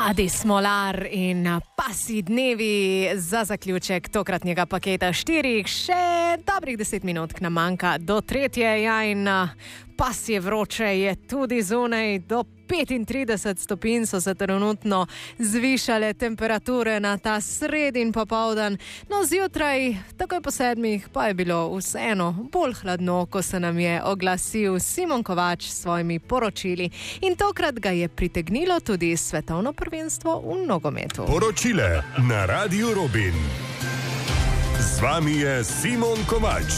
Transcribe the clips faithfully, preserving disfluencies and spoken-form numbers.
Adi Smolar in Pasji dnevi za zaključek tokratnega paketa štirih. Še dobrih deset minut nam manjka do tretje, ja, in pasje vroče je tudi zunaj. Do petintrideset stopinj so se trenutno zvišale temperature na ta sredin popoldan. No, zjutraj, takoj po sedmih, pa je bilo vseeno bolj hladno, ko se nam je oglasil Simon Kovač s svojimi poročili. In tokrat ga je pritegnilo tudi svetovno prvenstvo v nogometu. Poročile na Radiu Robin. Z vami je Simon Kovač.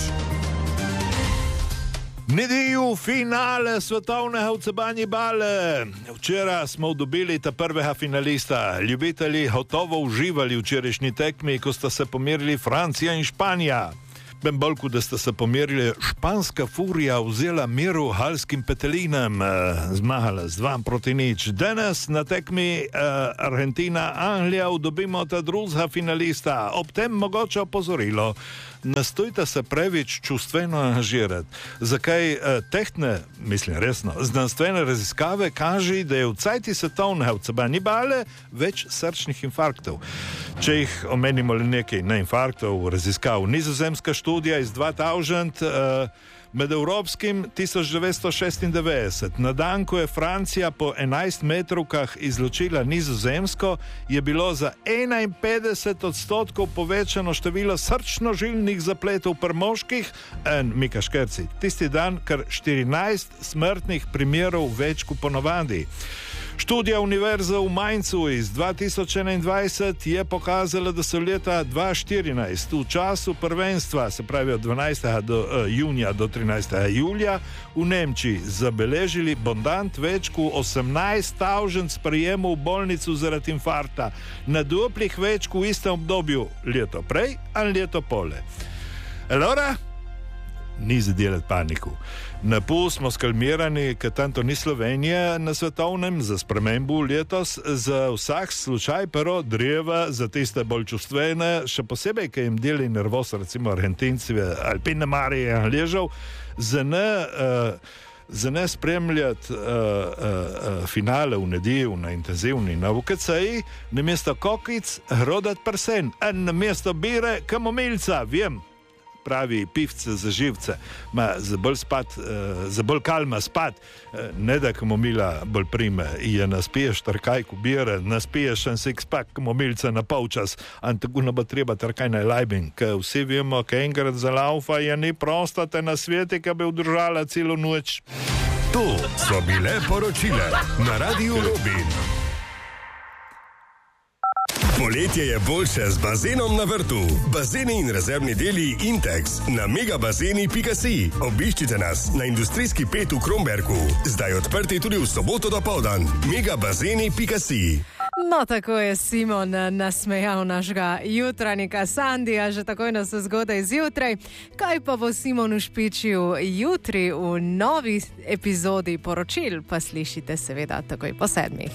Nedelju finale svetovnega vcebanje bale. Včeraj smo dobili ta prvega finalista. Ljubitelji gotovo uživali v včerajšnji tekmi, ko sta se pomerili Francija in Španija. Ben bolj, da sta se pomerili, španska furija vzela miru halskim petelinem, zmagala z dva proti nič. Danes na tekmi uh, Argentina-Anglija dobimo ta drugega finalista. Ob tem mogoče opozorilo. Nastojte se preveč čustveno angažirati. Zakaj eh, tehtne, mislim resno, znanstvene raziskave kaže, da je v cajti svetovnega vcebanja bale več srčnih infarktov. Če jih omenimo le nekaj, ne infarktov, raziskav. Nizozemska študija iz dva tisoč eh, med evropskim tisoč devetsto šestindevetdeset. Na dan, ko je Francija po enajst metrovkah izločila Nizozemsko, je bilo za enainpetdeset odstotkov povečano število srčno-žilnih zapletov pri moških, en Mika Škerci. Tisti dan kar štirinajst smrtnih primerov več kot ponovadi. Študija Univerze v Mainzu iz dva tisoč enaindvajset je pokazala, da so leta dva tisoč štirinajst v času prvenstva, se pravi od dvanajstega do, uh, junija do trinajstega julija, v Nemčiji zabeležili bondant več kot osemnajst tisoč sprejemov v bolnico zaradi infarkta, na duplih več kot v istem obdobju leto prej ali leto pole. Allora, ni za delati paniku. Na pol smo skalmirani, ker tanto ni Slovenija na svetovnem za spremembu letos, za vsak slučaj pero dreva, za tiste bolj čustvene, še posebej, ker jim deli nervos, recimo Argentinci, Alpine Marije, Angležev, za ne, uh, za ne spremljati uh, uh, uh, finale v nedelju na intenzivni na U K C-ji, namesto kokic hrodat prsen, in namesto bire kamomilca, vem, pravi pivce za živce, ma za bolj spat, uh, za bolj kalma spat, uh, ne da kamomila bolj prime, je naspiješ trkajku bire, naspiješ en six-pack kamomilca na polčas, an tako ne bo treba trkaj na lajbin, ker vsi vemo, ker enkrat za laufa je ni prosta te na sveti, ki bi vdržala celo noč. To so bile poročile na Radiu Robin. Poletje je boljše z bazenom na vrtu. Bazeni in rezervni deli Intex na megabazeni pika si. Obiščite nas na industrijski pet v Kromberku. Zdaj odprti tudi v soboto dopoldan. megabazeni pika si. No, tako je Simon nasmejal našega jutranjika Sandija, že takoj nas zgodaj zjutraj. Kaj pa bo Simon ušpičil jutri v novi epizodi poročil, pa slišite seveda takoj po sedmih.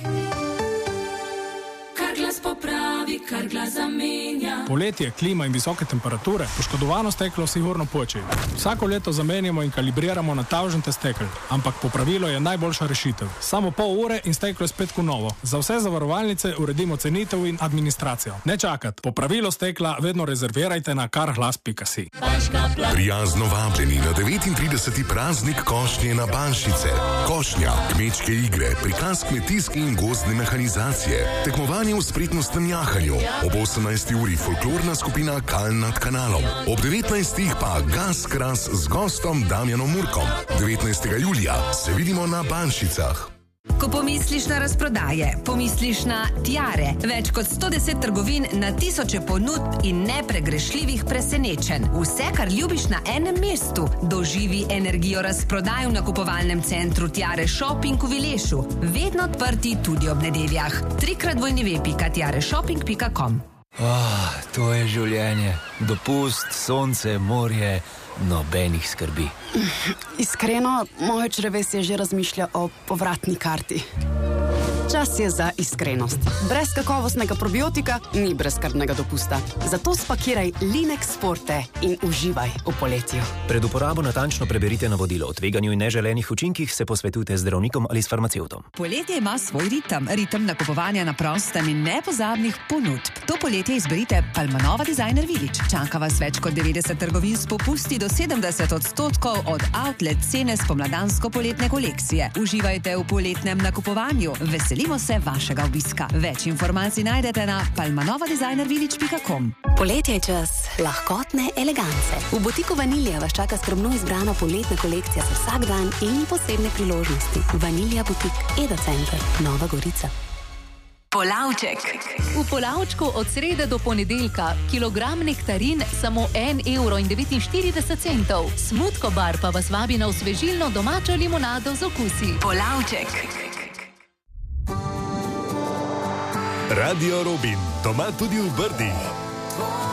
Popravi, kar glas zamenja. Poletje, klima in visoke temperature poškodovano steklo sigurno poči. Vsako leto zamenjamo in kalibriramo na tavžente stekel, ampak popravilo je najboljša rešitev. Samo pol ure in steklo je spet kot novo. Za vse zavarovalnice uredimo cenitev in administracijo. Ne čakati, popravilo stekla vedno rezervirajte na karglas pika si. Prijazno vabljeni na devetintrideseti praznik košnje na Banšice. Košnja, kmečke igre, prikaz kmetijske in gozdne mehanizacije, tekmovanje v spretnostnem jahanju, ob osemnajsti uri folklorna skupina Kal nad kanalom, ob devetnajstih pa Gas Kras z gostom Damjanom Murkom. devetnajstega julija se vidimo na Banšicah. Ko pomisliš na razprodaje, pomisliš na Tiare. Več kot sto deset trgovin na tisoče ponudb in nepregrešljivih presenečenj. Vse, kar ljubiš na enem mestu. Doživi energijo razprodaj v nakupovalnem centru Tiare Shopping v Vilešu. Vedno odprti tudi ob nedeljah. trikrat dvojni ve pika tiare shopping pika com. Oh, to je življenje. Dopust, sonce, morje, nobenih skrbi. Iskreno, moje črevesje že razmišlja o povratni karti. Čas je za iskrenost. Brez kakovostnega probiotika ni brezskrbnega dopusta. Zato spakiraj Linex Forte in uživaj v poletju. Pred uporabo natančno preberite navodilo o tveganju in neželenih učinkih, se posvetujte z zdravnikom ali s farmacevtom. Poletje ima svoj ritem, ritem nakupovanja na prostem in nepozabnih ponudb. To poletje izberite Palmanova Designer Village. Čaka vas več kot devetdeset trgovin s popusti do sedemdeset odstotkov od outlet cene spomladansko-poletne kolekcije. Uživajte v poletnem nakupovanju. Veselimo se vašega obiska. Več informacij najdete na palmanova designer village pika com. Poletje je čas lahkotne elegance. V butiku Vanilija vas čaka skrbno izbrana poletna kolekcija za vsak dan in posebne priložnosti. Vanilija butik, Eda Center, Nova Gorica. Polavček. V Polavčku od srede do ponedeljka kilogram nektarin samo en evro in devetinštirideset centov. Smutko bar pa vas vabi na osvežilno domačo limonado z okusi. Polavček. Radio Robin, doma tudi v Brdih.